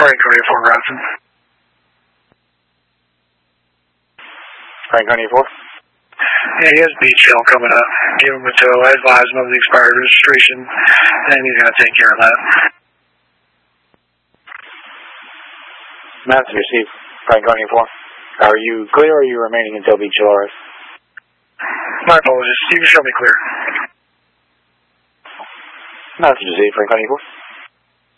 Frank 24 Robson. Frank 24? Yeah, he has beach sale coming up. Give him a tow. I advise him of the expired registration, and he's going to take care of that. Message received, Frank 24. Are you clear or are you remaining until Beach Dolores? My apologies. You can show me clear. Message received, Frank 24.